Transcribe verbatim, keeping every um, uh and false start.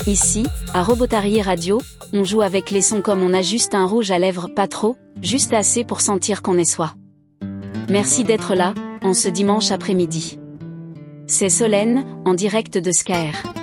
Ici, à Robotarier Radio, on joue avec les sons comme on a juste un rouge à lèvres, pas trop, juste assez pour sentir qu'on est soi. Merci d'être là, en ce dimanche après-midi. C'est Solène, en direct de Scaer.